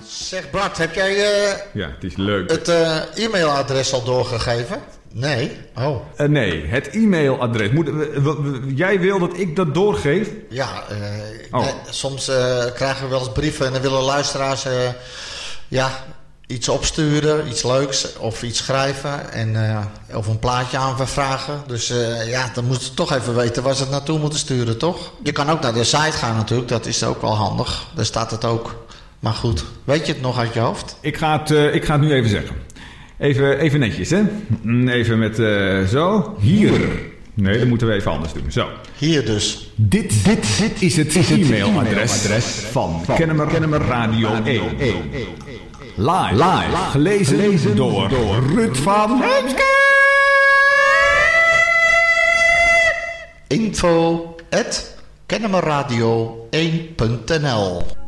Zeg Bart, heb jij Ja, het is leuk. het e-mailadres al doorgegeven? Nee? Oh. Nee, het e-mailadres. Jij wil dat ik dat doorgeef? Ja, Oh. soms krijgen we wel eens brieven en dan willen luisteraars iets opsturen, iets leuks of iets schrijven of een plaatje aanvragen. Dus dan moeten ze toch even weten waar ze het naartoe moeten sturen, toch? Je kan ook naar de site gaan natuurlijk, dat is ook wel handig. Daar staat het ook. Maar goed, weet je het nog uit je hoofd? Ik ga het nu even zeggen. Even netjes, hè? Even met zo. Hier. Nee, dat moeten we even anders doen. Zo. Hier dus. Dit is het e-mailadres van Kennemer Radio 1. Live. Gelezen door Ruud van Heemskerk. info@kennemerradio1.nl